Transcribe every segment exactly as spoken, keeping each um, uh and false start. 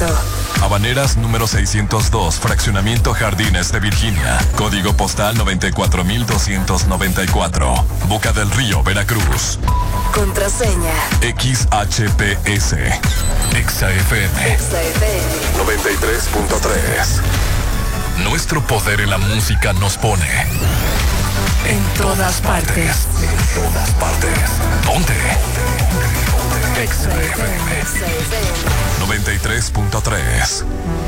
concierto. Habaneras número seiscientos dos, Fraccionamiento Jardines de Virginia. Código postal noventa y cuatro mil doscientos noventa y cuatro. Boca del Río, Veracruz. Contraseña X H P S. Exa F M. Exa F M noventa y tres punto tres. Nuestro poder en la música nos pone en todas partes. En todas partes. ¿Dónde? Exa F M noventa y tres punto tres.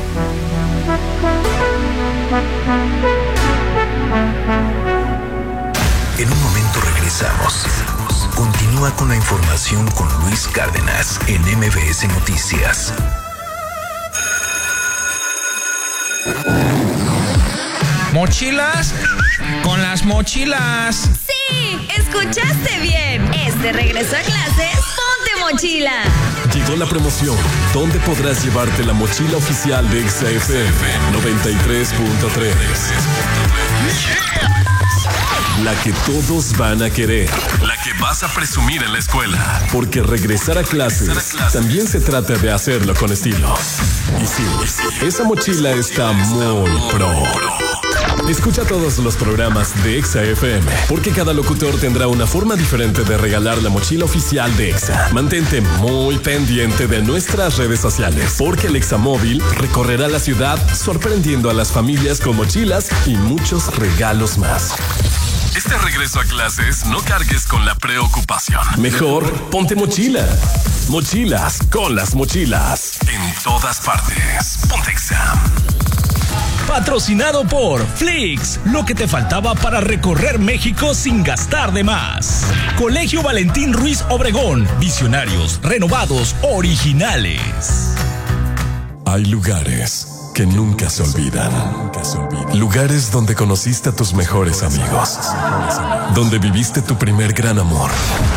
En un momento regresamos. Continúa con la información con Luis Cárdenas en M B S Noticias. ¿Mochilas? ¡Con las mochilas! ¡Sí! ¡Escuchaste bien! Este regreso a clases, ponte mochila. Llegó la promoción, donde podrás llevarte la mochila oficial de Exa F M noventa y tres punto tres. La que todos van a querer. La que vas a presumir en la escuela. Porque regresar a clases, regresar a clases también se trata de hacerlo con estilo. Y sí, esa mochila está muy pro. Escucha todos los programas de Exa F M, porque cada locutor tendrá una forma diferente de regalar la mochila oficial de Exa. Mantente muy pendiente de nuestras redes sociales, porque el Exa Móvil recorrerá la ciudad sorprendiendo a las familias con mochilas y muchos regalos más. Este regreso a clases, no cargues con la preocupación. Mejor, ponte mochila. Mochilas con las mochilas. En todas partes. Ponte Exa. Patrocinado por Flix, lo que te faltaba para recorrer México sin gastar de más. Colegio Valentín Ruiz Obregón, visionarios, renovados, originales. Hay lugares que nunca se olvidan. Lugares donde conociste a tus mejores amigos. Donde viviste tu primer gran amor.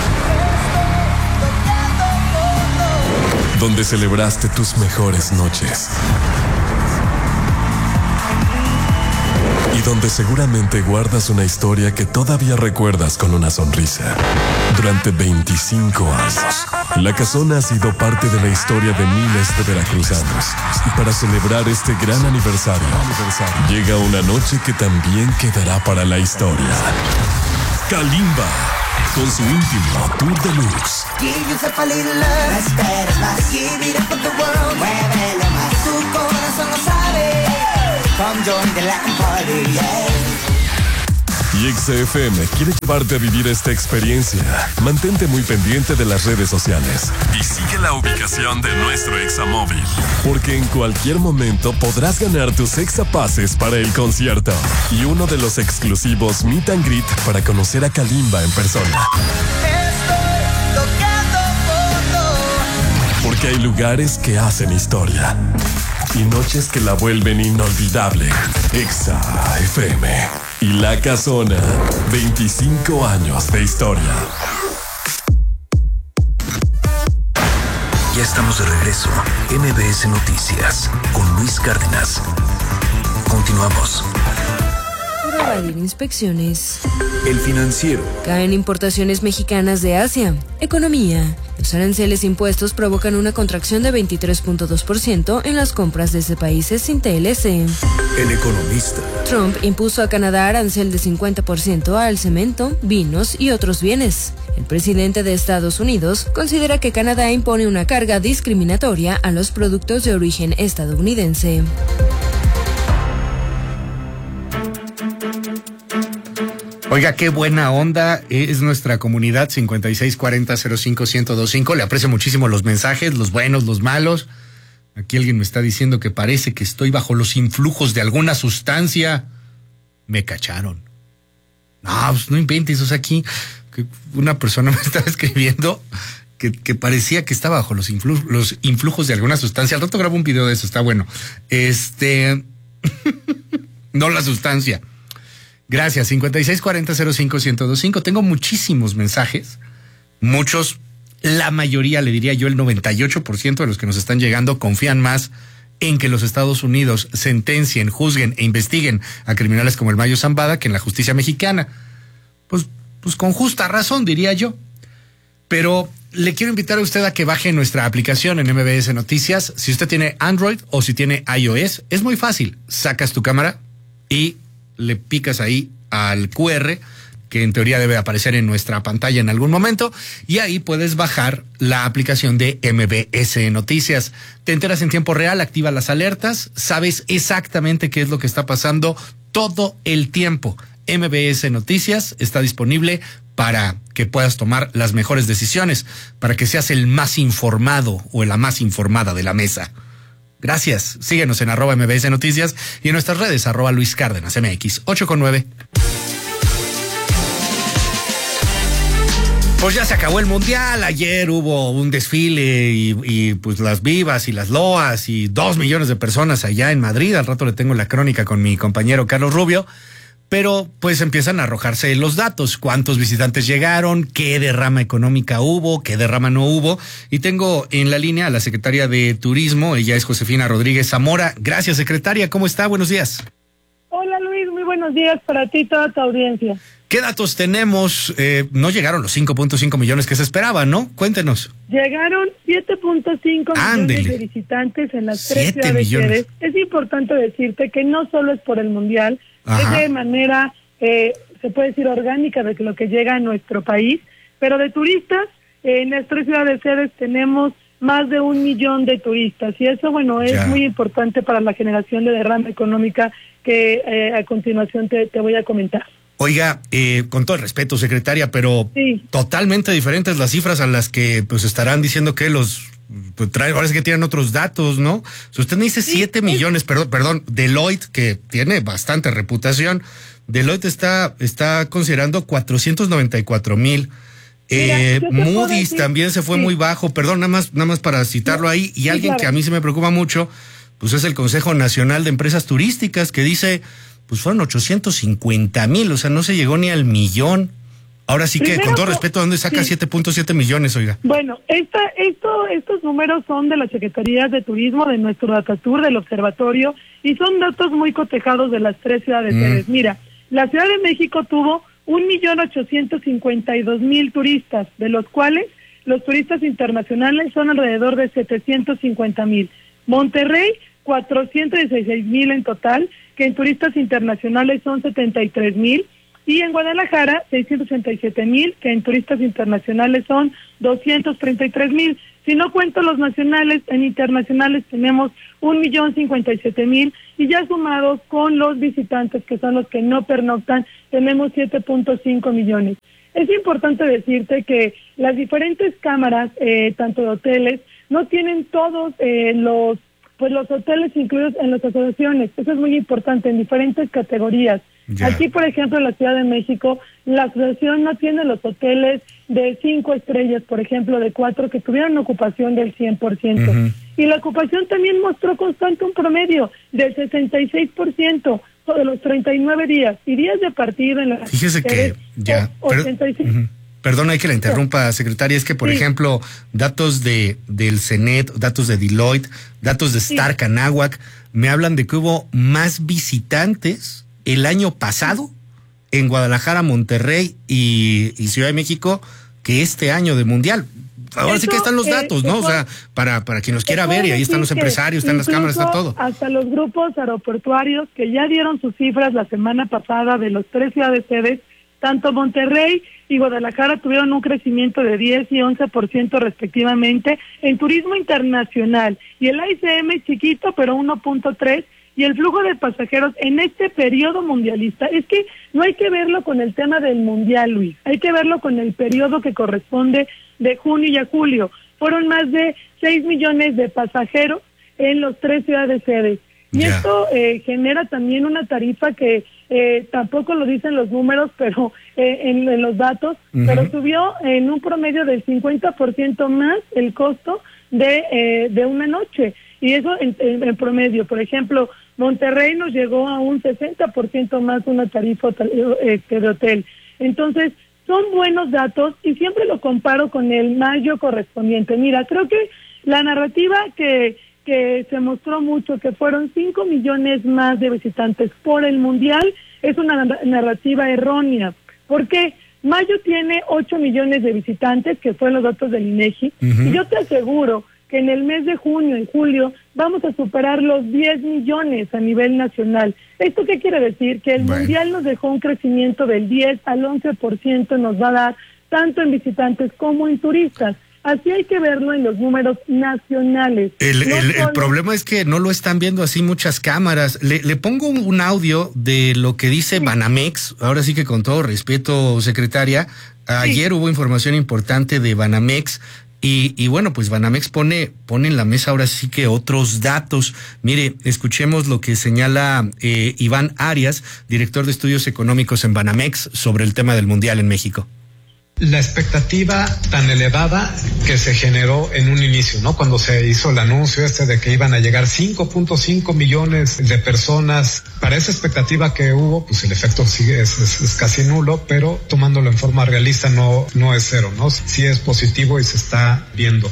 Donde celebraste tus mejores noches. Y donde seguramente guardas una historia que todavía recuerdas con una sonrisa. Durante veinticinco años, La Casona ha sido parte de la historia de miles de veracruzanos. Y para celebrar este gran aniversario, llega una noche que también quedará para la historia. Kalimba, con su íntimo Tour Deluxe. Tu corazón lo sabe. Come join the Latin party, yeah. Y Exa F M quiere llevarte a vivir esta experiencia. Mantente muy pendiente de las redes sociales. Y sigue la ubicación de nuestro Exa Móvil. Porque en cualquier momento podrás ganar tus Exa Pases para el concierto. Y uno de los exclusivos Meet and Greet para conocer a Kalimba en persona. Estoy tocando fondo. Porque hay lugares que hacen historia. Y noches que la vuelven inolvidable. Exa F M y La Casona, veinticinco años de historia. Ya estamos de regreso. M B S Noticias con Luis Cárdenas. Continuamos. Por evadir inspecciones. El Financiero. Caen importaciones mexicanas de Asia. Economía. Los aranceles impuestos provocan una contracción de veintitrés punto dos por ciento en las compras desde países sin T L C. El Economista. Trump impuso a Canadá arancel de cincuenta por ciento al cemento, vinos y otros bienes. El presidente de Estados Unidos considera que Canadá impone una carga discriminatoria a los productos de origen estadounidense. Oiga, qué buena onda es nuestra comunidad cincuenta y seis cuarenta cero cinco ciento veinticinco. Le aprecio muchísimo los mensajes, los buenos, los malos. Aquí alguien me está diciendo que parece que estoy bajo los influjos de alguna sustancia. Me cacharon. No, pues no inventes, o sea, aquí que una persona me estaba escribiendo que, que parecía que estaba bajo los, influ, los influjos de alguna sustancia. Al rato grabo un video de eso, está bueno. Este, no la sustancia. Gracias, cincuenta y seis cuarenta cero cinco ciento veinticinco. Tengo muchísimos mensajes, muchos, la mayoría, le diría yo, el noventa y ocho por ciento de los que nos están llegando confían más en que los Estados Unidos sentencien, juzguen e investiguen a criminales como el Mayo Zambada que en la justicia mexicana. Pues, pues con justa razón, diría yo. pero le quiero invitar a usted a que baje nuestra aplicación en M B S Noticias. Si usted tiene Android o si tiene iOS, es muy fácil. Sacas tu cámara y le picas ahí al Q R, que en teoría debe aparecer en nuestra pantalla en algún momento, y ahí puedes bajar la aplicación de M B S Noticias. Te enteras en tiempo real, activa las alertas, sabes exactamente qué es lo que está pasando todo el tiempo. M B S Noticias está disponible para que puedas tomar las mejores decisiones, para que seas el más informado o la más informada de la mesa. Gracias. Síguenos en arroba M B S Noticias y en nuestras redes arroba Luis Cárdenas M X. ocho con nueve. Pues ya se acabó el Mundial. Ayer hubo un desfile y, y pues las vivas y las loas y dos millones de personas allá en Madrid. Al rato le tengo la crónica con mi compañero Carlos Rubio. Pero pues empiezan a arrojarse los datos. ¿Cuántos visitantes llegaron? ¿Qué derrama económica hubo? ¿Qué derrama no hubo? Y tengo en la línea a la secretaria de Turismo. Ella es Josefina Rodríguez Zamora. Gracias, secretaria. ¿Cómo está? Buenos días. Hola, Luis. Muy buenos días para ti y toda tu audiencia. ¿Qué datos tenemos? Eh, no llegaron los cinco punto cinco millones que se esperaban, ¿no? Cuéntenos. Llegaron siete punto cinco millones de visitantes en las tres ciudades sedes. Es importante decirte que no solo es por el Mundial, Ajá. es de manera, eh, se puede decir, orgánica de lo que llega a nuestro país, pero de turistas, eh, en las tres ciudades sedes tenemos más de un millón de turistas, y eso, bueno, es ya. muy importante para la generación de derrama económica que eh, a continuación te, te voy a comentar. Oiga, eh, con todo el respeto, secretaria, pero sí. totalmente diferentes las cifras a las que pues estarán diciendo que los pues, traen, ahora es que tienen otros datos, ¿no? Si usted me dice siete sí, millones, perdón, perdón, Deloitte, que tiene bastante reputación, Deloitte está, está considerando cuatrocientos noventa y cuatro mil. Eh, Moody's también se fue sí. muy bajo, perdón, nada más, nada más para citarlo no, ahí, y sí, alguien claro. que a mí se me preocupa mucho, pues es el Consejo Nacional de Empresas Turísticas, que dice, pues fueron ochocientos cincuenta mil, o sea, no se llegó ni al millón. Ahora sí Primero, que, con todo respeto, ¿dónde saca sí. siete punto siete millones, oiga? Bueno, esta, esto, estos números son de la Secretaría de Turismo, de nuestro Datatur, del Observatorio, y son datos muy cotejados de las tres ciudades. Mm. Mira, la Ciudad de México tuvo un millón ochocientos cincuenta y dos mil turistas, de los cuales los turistas internacionales son alrededor de setecientos cincuenta mil. Monterrey, cuatrocientos dieciséis mil en total, que en turistas internacionales son setenta y tres mil, y en Guadalajara, seiscientos ochenta y siete mil, que en turistas internacionales son doscientos treinta y tres mil. Si no cuento los nacionales, en internacionales tenemos un millón cincuenta y siete mil, y ya sumados con los visitantes, que son los que no pernoctan, tenemos siete punto cinco millones. Es importante decirte que las diferentes cámaras, eh, tanto de hoteles, no tienen todos eh, los pues los hoteles incluidos en las asociaciones. Eso es muy importante, en diferentes categorías. Ya. Aquí, por ejemplo, en la Ciudad de México, la asociación no tiene los hoteles de cinco estrellas, por ejemplo, de cuatro, que tuvieron ocupación del cien por ciento. Uh-huh. Y la ocupación también mostró constante un promedio del sesenta y seis por ciento de los treinta y nueve días. Y días de partido en la... Fíjese que ya... ochenta y seis. Pero, uh-huh. Perdón, hay que la interrumpa, secretaria, es que, por sí. ejemplo, datos de del CENET, datos de Deloitte, datos de Star sí. Anáhuac, me hablan de que hubo más visitantes el año pasado en Guadalajara, Monterrey y, y Ciudad de México que este año de Mundial. Ahora Eso, sí que están los datos, eh, ¿no? O sea, para, para quien nos quiera ver, y ahí están los empresarios, están las cámaras, está todo. Hasta los grupos aeroportuarios que ya dieron sus cifras la semana pasada de los tres ciudades sedes, tanto Monterrey y Guadalajara tuvieron un crecimiento de diez y once por ciento respectivamente en turismo internacional, y el I C M chiquito, pero uno punto tres, y el flujo de pasajeros en este periodo mundialista. Es que no hay que verlo con el tema del mundial, Luis, hay que verlo con el periodo que corresponde de junio y a julio. Fueron más de seis millones de pasajeros en los tres ciudades sedes. Y yeah. esto eh, genera también una tarifa que eh, tampoco lo dicen los números, pero eh, en, en los datos, uh-huh. pero subió en un promedio del cincuenta por ciento más el costo de eh, de una noche. Y eso en, en, en promedio. Por ejemplo, Monterrey nos llegó a un sesenta por ciento más una tarifa eh, de hotel. Entonces, son buenos datos y siempre lo comparo con el mayo correspondiente. Mira, creo que la narrativa que... que se mostró mucho, que fueron cinco millones más de visitantes por el Mundial, es una narrativa errónea. ¿Por qué? Mayo tiene ocho millones de visitantes, que fueron los datos del INEGI, uh-huh. y yo te aseguro que en el mes de junio y julio vamos a superar los diez millones a nivel nacional. ¿Esto qué quiere decir? Que el bueno. Mundial nos dejó un crecimiento del diez al once por ciento, nos va a dar tanto en visitantes como en turistas. Así hay que verlo en los números nacionales. El, no el, solo... el problema es que no lo están viendo así muchas cámaras. Le, le pongo un, un audio de lo que dice sí. Banamex, ahora sí que con todo respeto, secretaria, ayer sí. hubo información importante de Banamex y, y bueno, pues Banamex pone, pone en la mesa ahora sí que otros datos. Mire, escuchemos lo que señala eh, Iván Arias, director de estudios económicos en Banamex, sobre el tema del Mundial en México. La expectativa tan elevada que se generó en un inicio, ¿no? Cuando se hizo el anuncio este de que iban a llegar cinco punto cinco millones de personas, para esa expectativa que hubo, pues el efecto sigue, es, es, es casi nulo, pero tomándolo en forma realista no, no es cero, ¿no? Sí es positivo y se está viendo.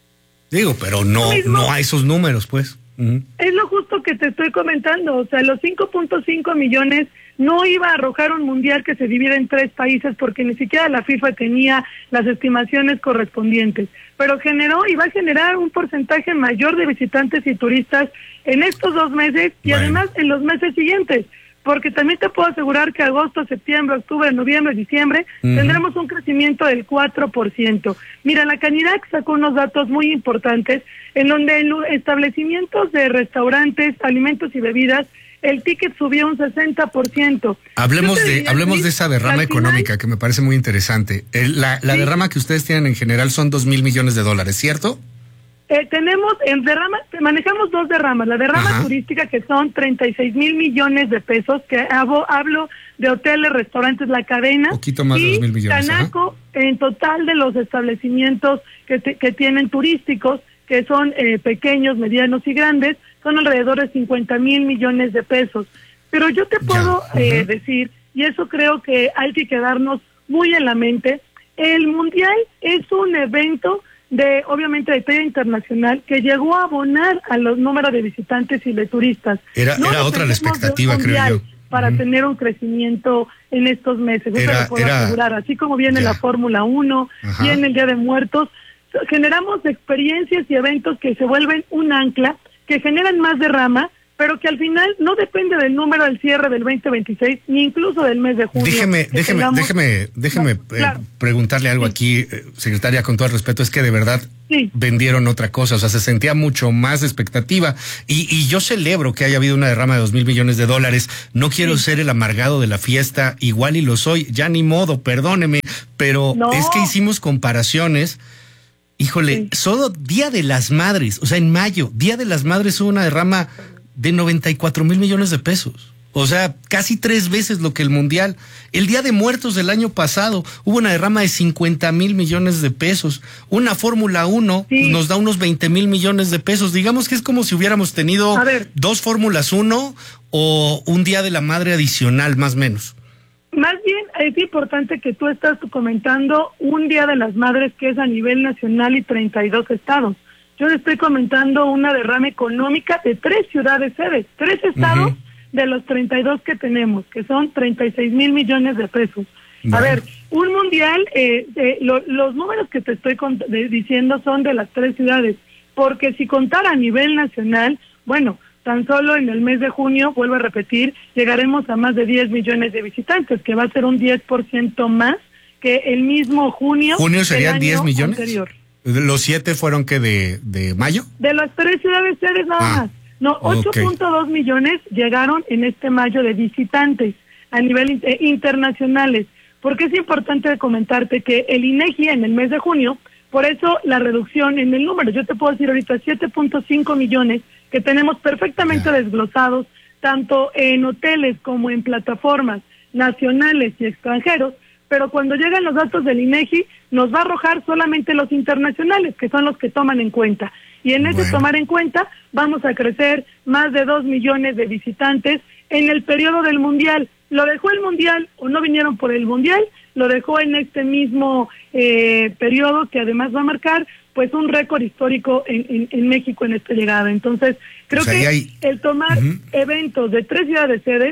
Digo, pero no, no a esos números, pues. Uh-huh. Es lo justo que te estoy comentando, o sea, los cinco punto cinco millones no iba a arrojar un mundial que se divide en tres países porque ni siquiera la FIFA tenía las estimaciones correspondientes, pero generó y va a generar un porcentaje mayor de visitantes y turistas en estos dos meses y bueno. además en los meses siguientes, porque también te puedo asegurar que agosto, septiembre, octubre, noviembre, diciembre uh-huh. tendremos un crecimiento del cuatro por ciento. Mira, la Canirac sacó unos datos muy importantes en donde en establecimientos de restaurantes, alimentos y bebidas el ticket subió un sesenta por ciento. Hablemos de hablemos de esa derrama económica que me parece muy interesante. El, la la sí. derrama que ustedes tienen en general son dos mil millones de dólares, ¿cierto? Eh, tenemos en derrama, manejamos dos derramas. La derrama Ajá. turística que son treinta y seis mil millones de pesos, que hablo, hablo de hoteles, restaurantes, la cadena. Poquito más y de dos mil millones. Canaco, en total de los establecimientos que, te, que tienen turísticos, que son eh, pequeños, medianos y grandes, son alrededor de cincuenta mil millones de pesos. Pero yo te puedo uh-huh. eh, decir, y eso creo que hay que quedarnos muy en la mente, el Mundial es un evento de, obviamente, de talla internacional que llegó a abonar a los números de visitantes y de turistas. Era, no era otra la expectativa, creo yo. Para uh-huh. tener un crecimiento en estos meses, eso era, lo puedo era... asegurar. Así como viene ya. la Fórmula uno, Ajá. viene el Día de Muertos, generamos experiencias y eventos que se vuelven un ancla, que generan más derrama, pero que al final no depende del número del cierre del veinte veintiséis, ni incluso del mes de junio. Déjeme, déjeme, tengamos... déjeme, déjeme no, claro. eh, preguntarle algo sí. aquí, eh, secretaria, con todo el respeto, es que de verdad sí. vendieron otra cosa, o sea, se sentía mucho más expectativa, y, y yo celebro que haya habido una derrama de dos mil millones de dólares, no quiero sí. ser el amargado de la fiesta, igual y lo soy, ya ni modo, perdóneme, pero no. es que hicimos comparaciones. Híjole, sí. solo Día de las Madres, o sea, en mayo, Día de las Madres hubo una derrama de noventa y cuatro mil millones de pesos. O sea, casi tres veces lo que el Mundial. El Día de Muertos del año pasado hubo una derrama de cincuenta mil millones de pesos. Una Fórmula uno sí. nos da unos veinte mil millones de pesos. Digamos que es como si hubiéramos tenido dos Fórmulas uno o un Día de la Madre adicional, más o menos. Más bien es importante que tú estás comentando un Día de las Madres que es a nivel nacional y treinta y dos estados. Yo le estoy comentando una derrama económica de tres ciudades sedes, tres estados uh-huh. de los treinta y dos que tenemos, que son treinta y seis mil millones de pesos. Bueno. A ver, un mundial, eh, eh, lo, los números que te estoy cont- de, diciendo son de las tres ciudades, porque si contara a nivel nacional, bueno, tan solo en el mes de junio, vuelvo a repetir, llegaremos a más de diez millones de visitantes, que va a ser un diez por ciento más que el mismo junio. ¿Junio serían diez millones? Anterior. ¿Los siete fueron que de, de mayo? De las tres ciudades sedes nada ah, más. No, ocho punto dos okay. millones llegaron en este mayo de visitantes a nivel eh, internacionales. Porque es importante comentarte que el INEGI en el mes de junio, por eso la reducción en el número, yo te puedo decir ahorita siete punto cinco millones que tenemos perfectamente yeah. desglosados, tanto en hoteles como en plataformas nacionales y extranjeros, pero cuando llegan los datos del INEGI nos va a arrojar solamente los internacionales, que son los que toman en cuenta. Y en ese bueno. tomar en cuenta vamos a crecer más de dos millones de visitantes en el periodo del Mundial. Lo dejó el Mundial o no vinieron por el Mundial, lo dejó en este mismo eh, periodo que además va a marcar pues un récord histórico en, en, en México en esta llegada. Entonces creo pues que hay... el tomar uh-huh. eventos de tres ciudades sedes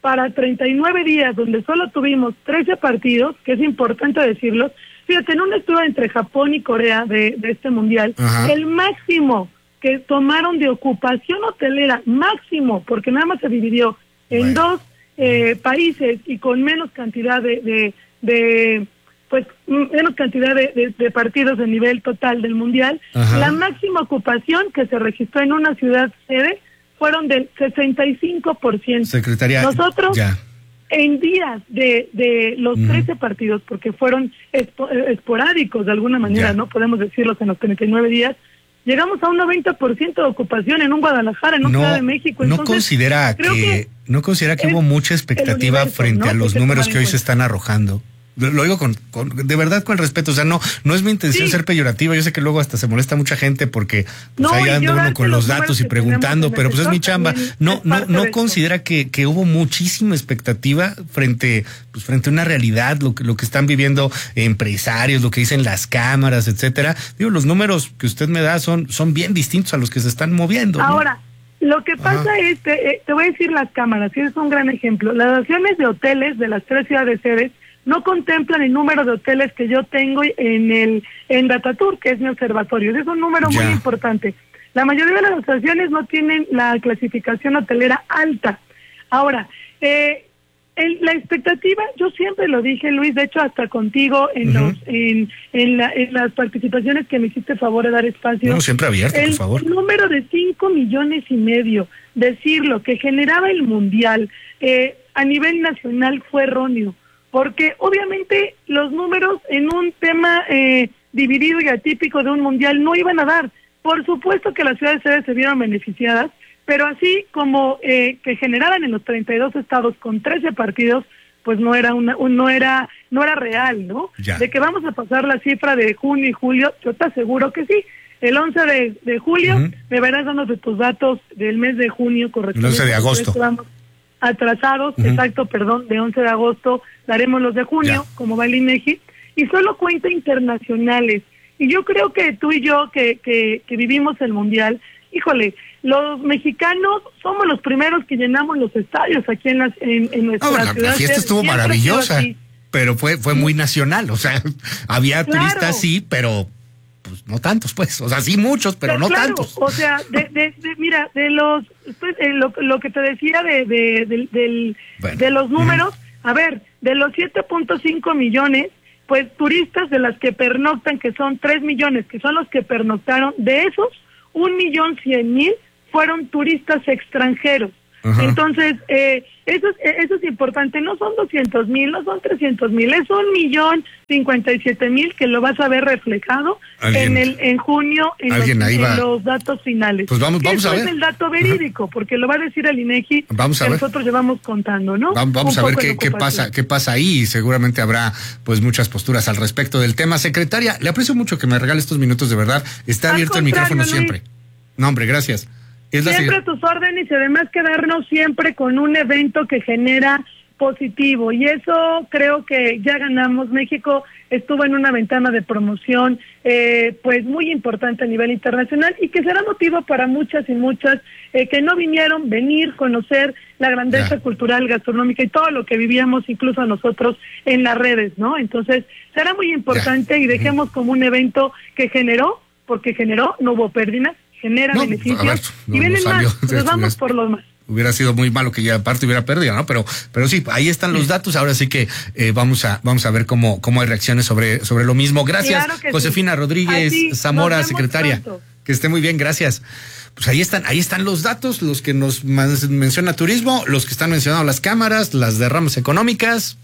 para treinta y nueve días, donde solo tuvimos trece partidos, que es importante decirlo. Fíjate, en un estudio entre Japón y Corea de, de este mundial, Ajá. el máximo que tomaron de ocupación hotelera, máximo, porque nada más se dividió en bueno. dos eh, países y con menos cantidad de, de, de pues menos cantidad de, de, de partidos a nivel total del mundial, Ajá. la máxima ocupación que se registró en una ciudad sede fueron del sesenta y cinco por ciento. Secretaria, nosotros ya. en días de, de los mm. trece partidos, porque fueron espo, esporádicos de alguna manera, ya. no podemos decirlos en los treinta y nueve días, llegamos a un noventa por ciento de ocupación en un Guadalajara, en un no, Ciudad de México. Entonces, no considera que, que no considera que hubo mucha expectativa universo, frente ¿no? a los números que hoy se están arrojando. Lo digo con, con, de verdad con respeto, o sea, no no es mi intención sí. ser peyorativa, yo sé que luego hasta se molesta mucha gente porque pues, no, ahí anda uno con los datos y preguntando, pero pues es mi chamba. No no no considera que, que hubo muchísima expectativa frente pues frente a una realidad, lo que lo que están viviendo empresarios, lo que dicen las cámaras, etcétera. Digo, los números que usted me da son son bien distintos a los que se están moviendo, ¿no? Ahora, lo que pasa Ajá. es, te, te voy a decir las cámaras, y es un gran ejemplo. Las acciones de hoteles de las tres ciudades sedes no contemplan el número de hoteles que yo tengo en el en Datatur, que es mi observatorio. Es un número ya. muy importante. La mayoría de las asociaciones no tienen la clasificación hotelera alta. Ahora, eh, el, la expectativa, yo siempre lo dije, Luis, de hecho hasta contigo en uh-huh. los en en, la, en las participaciones que me hiciste favor de dar espacio. No, siempre abierto, el, por favor. El número de cinco millones y medio, decirlo, que generaba el Mundial eh, a nivel nacional fue erróneo. Porque obviamente los números en un tema eh, dividido y atípico de un mundial no iban a dar. Por supuesto que las ciudades sedes se vieron beneficiadas, pero así como eh, que generaran en los treinta y dos estados con trece partidos, pues no era una, un, no era no era real, ¿no? Ya. De que vamos a pasar la cifra de junio y julio, yo te aseguro que sí. El once de, de julio uh-huh. me verás dando de tus datos del mes de junio, correcto. El once de agosto. Atrasados, uh-huh. exacto, perdón, de once de agosto, daremos los de junio, ya. como va el INEGI, y solo cuenta internacionales. Y yo creo que tú y yo, que, que, que vivimos el Mundial, híjole, los mexicanos somos los primeros que llenamos los estadios aquí en, las, en, en nuestra no, bueno, ciudad. La fiesta estuvo Siempre maravillosa, pero fue, fue muy nacional, o sea, había claro. turistas, sí, pero... pues no tantos, pues, o sea, sí muchos, pero, pero no claro, tantos. O sea, de, de, de, mira, de los, pues, eh, lo, lo que te decía de, de, de, de, bueno. de los números, uh-huh. a ver, de los siete punto cinco millones, pues turistas de las que pernoctan, que son tres millones, que son los que pernoctaron, de esos, un millón cien mil fueron turistas extranjeros. Uh-huh. Entonces, eh, eso, es, eso es importante, no son doscientos mil, no son trescientos mil, es un millón cincuenta y siete mil que lo vas a ver reflejado en el en junio en, los, en los datos finales. Pues vamos, vamos eso a ver. Es el dato verídico, uh-huh. porque lo va a decir el INEGI, vamos a que ver. nosotros llevamos contando, ¿no? Vamos, vamos a ver qué, qué pasa, qué pasa ahí, y seguramente habrá pues muchas posturas al respecto del tema. Secretaria, le aprecio mucho que me regale estos minutos, de verdad. Está al abierto el micrófono Luis. Siempre. No, hombre, gracias. Es siempre a tus órdenes y además quedarnos siempre con un evento que genera positivo, y eso creo que ya ganamos. México estuvo en una ventana de promoción eh, pues muy importante a nivel internacional, y que será motivo para muchas y muchas eh, que no vinieron, venir, conocer la grandeza ya. cultural, gastronómica y todo lo que vivíamos incluso nosotros en las redes, ¿no? Entonces será muy importante ya. y dejemos como un evento que generó, porque generó, no hubo pérdidas, genera no, beneficios, ver, no, y vienen no más, nos vamos por los más. Hubiera sido muy malo que ya aparte hubiera perdido, ¿no? Pero, pero sí, ahí están los datos. Ahora sí que eh, vamos a, vamos a ver cómo, cómo hay reacciones sobre, sobre lo mismo. Gracias, claro Josefina sí. Rodríguez Así, Zamora, secretaria. Pronto. Que esté muy bien, gracias. Pues ahí están, ahí están los datos, los que nos menciona turismo, los que están mencionando las cámaras, las derramas económicas.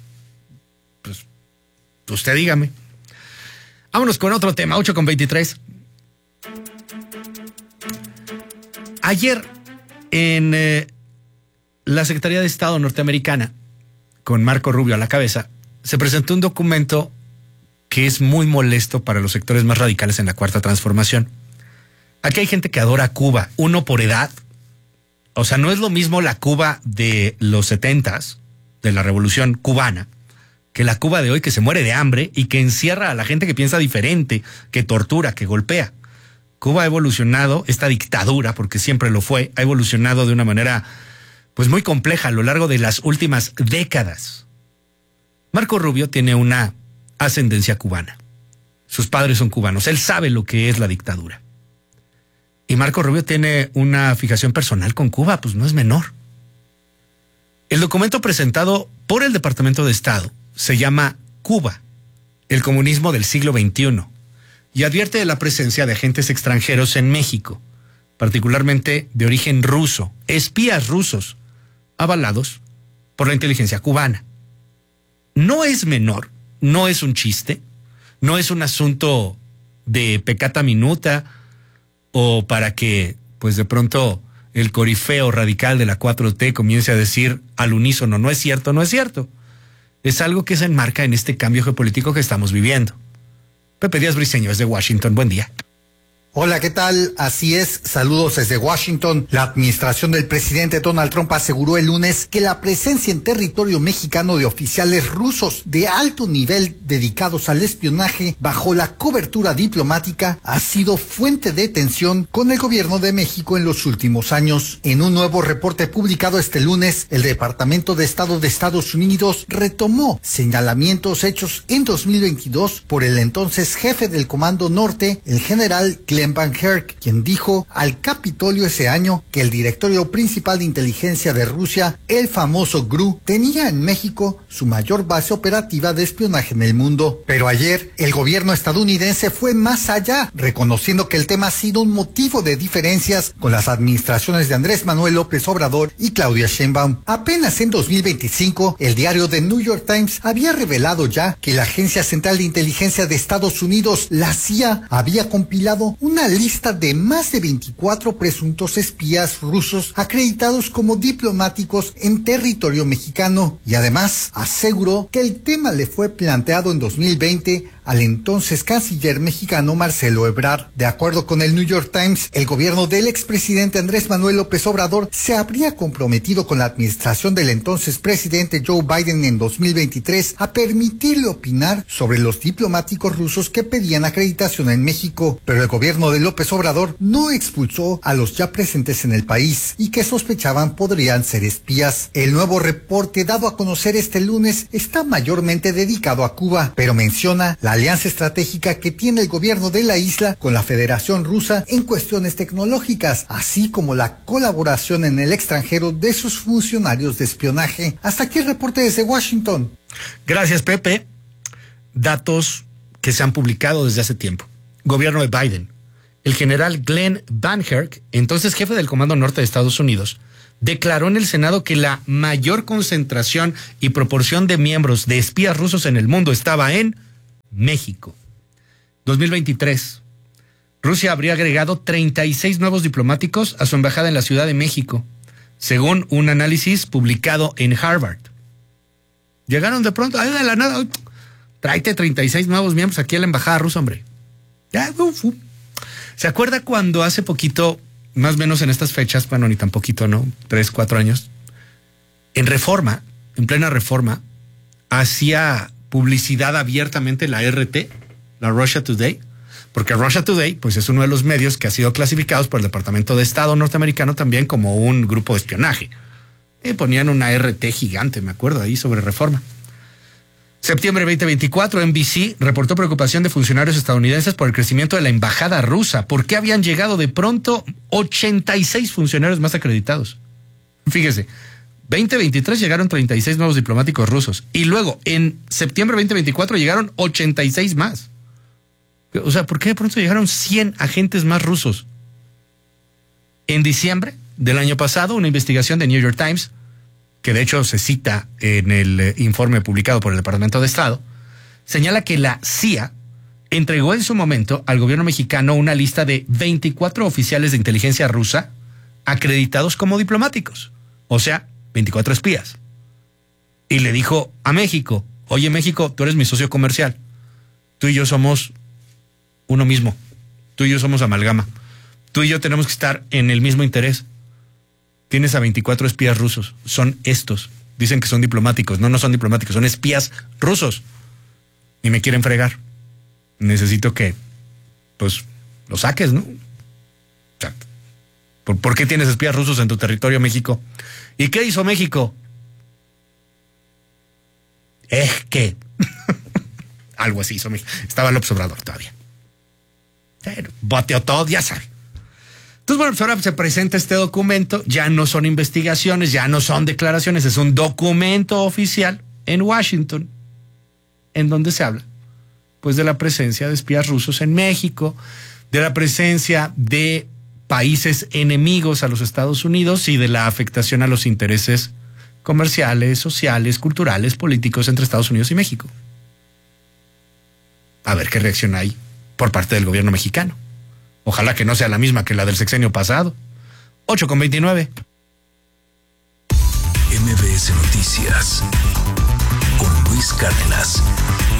Pues, usted dígame. Vámonos con otro tema, ocho con veintitrés. Ayer, en eh, la Secretaría de Estado norteamericana, con Marco Rubio a la cabeza, se presentó un documento que es muy molesto para los sectores más radicales en la Cuarta Transformación. Aquí hay gente que adora Cuba, uno por edad. O sea, no es lo mismo la Cuba de los setentas, de la Revolución Cubana, que la Cuba de hoy, que se muere de hambre y que encierra a la gente que piensa diferente, que tortura, que golpea. Cuba ha evolucionado, esta dictadura, porque siempre lo fue, ha evolucionado de una manera pues muy compleja a lo largo de las últimas décadas. Marco Rubio tiene una ascendencia cubana. Sus padres son cubanos. Él sabe lo que es la dictadura. Y Marco Rubio tiene una fijación personal con Cuba, pues no es menor. El documento presentado por el Departamento de Estado se llama Cuba, el comunismo del siglo veintiuno, y advierte de la presencia de agentes extranjeros en México, particularmente de origen ruso, espías rusos, avalados por la inteligencia cubana. No es menor, no es un chiste, no es un asunto de peccata minuta o para que, pues de pronto, el corifeo radical de la cuatro T comience a decir al unísono, no es cierto, no es cierto. Es algo que se enmarca en este cambio geopolítico que estamos viviendo. Pepe Díaz Briceño, es de Washington. Buen día. Hola, ¿qué tal? Así es, saludos desde Washington. La administración del presidente Donald Trump aseguró el lunes que la presencia en territorio mexicano de oficiales rusos de alto nivel dedicados al espionaje bajo la cobertura diplomática ha sido fuente de tensión con el gobierno de México en los últimos años. En un nuevo reporte publicado este lunes, el Departamento de Estado de Estados Unidos retomó señalamientos hechos en dos mil veintidós por el entonces jefe del Comando Norte, el general Glenn Van Herk, quien dijo al Capitolio ese año que el directorio principal de inteligencia de Rusia, el famoso G R U, tenía en México su mayor base operativa de espionaje en el mundo. Pero ayer, el gobierno estadounidense fue más allá, reconociendo que el tema ha sido un motivo de diferencias con las administraciones de Andrés Manuel López Obrador y Claudia Sheinbaum. Apenas en dos mil veinticinco, el diario The New York Times había revelado ya que la Agencia Central de Inteligencia de Estados Unidos, la C I A, había compilado un una lista de más de veinticuatro presuntos espías rusos acreditados como diplomáticos en territorio mexicano, y además aseguró que el tema le fue planteado en dos mil veinte al entonces canciller mexicano Marcelo Ebrard. De acuerdo con el New York Times, el gobierno del expresidente Andrés Manuel López Obrador se habría comprometido con la administración del entonces presidente Joe Biden en dos mil veintitrés a permitirle opinar sobre los diplomáticos rusos que pedían acreditación en México, pero el gobierno de López Obrador no expulsó a los ya presentes en el país y que sospechaban podrían ser espías. El nuevo reporte dado a conocer este lunes está mayormente dedicado a Cuba, pero menciona la alianza estratégica que tiene el gobierno de la isla con la Federación Rusa en cuestiones tecnológicas, así como la colaboración en el extranjero de sus funcionarios de espionaje. Hasta aquí el reporte desde Washington. Gracias, Pepe. Datos que se han publicado desde hace tiempo. Gobierno de Biden. El general Glenn Van Herk, entonces jefe del Comando Norte de Estados Unidos, declaró en el Senado que la mayor concentración y proporción de miembros de espías rusos en el mundo estaba en México. dos mil veintitrés. Rusia habría agregado treinta y seis nuevos diplomáticos a su embajada en la Ciudad de México, según un análisis publicado en Harvard. Llegaron de pronto, ay, de la nada, tráete treinta y seis nuevos miembros aquí a la embajada rusa, hombre. Ya, uf, uf. ¿Se acuerda cuando hace poquito, más o menos en estas fechas, bueno, ni tan poquito, ¿no? Tres, cuatro años, en Reforma, en plena Reforma, hacía publicidad abiertamente la R T, la Russia Today, porque Russia Today, pues es uno de los medios que ha sido clasificados por el Departamento de Estado norteamericano también como un grupo de espionaje. Y ponían una R T gigante, me acuerdo, ahí sobre Reforma. Septiembre veinte veinticuatro, N B C reportó preocupación de funcionarios estadounidenses por el crecimiento de la embajada rusa. ¿Por qué habían llegado de pronto ochenta y seis funcionarios más acreditados? Fíjese, veinte veintitrés llegaron treinta y seis nuevos diplomáticos rusos. Y luego, en septiembre veinte veinticuatro, llegaron ochenta y seis más. O sea, ¿por qué de pronto llegaron cien agentes más rusos? En diciembre del año pasado, una investigación de New York Times, que de hecho se cita en el informe publicado por el Departamento de Estado, señala que la C I A entregó en su momento al gobierno mexicano una lista de veinticuatro oficiales de inteligencia rusa acreditados como diplomáticos, o sea, veinticuatro espías. Y le dijo a México, oye México, tú eres mi socio comercial, tú y yo somos uno mismo, tú y yo somos amalgama, tú y yo tenemos que estar en el mismo interés. Tienes a veinticuatro espías rusos, son estos, dicen que son diplomáticos, no, no son diplomáticos, son espías rusos y me quieren fregar. Necesito que, pues, lo saques, ¿no? O sea, ¿Por, ¿Por qué tienes espías rusos en tu territorio, México? ¿Y qué hizo México? Es que... Algo así hizo México. Estaba López Obrador todavía. Pero boteó todo, ya sabe. Entonces, bueno, pues ahora se presenta este documento. Ya no son investigaciones, ya no son declaraciones. Es un documento oficial en Washington, en donde se habla, pues, de la presencia de espías rusos en México, de la presencia de países enemigos a los Estados Unidos y de la afectación a los intereses comerciales, sociales, culturales, políticos entre Estados Unidos y México. A ver qué reacción hay por parte del gobierno mexicano. Ojalá que no sea la misma que la del sexenio pasado. ocho con veintinueve. M B S Noticias con Luis Cárdenas.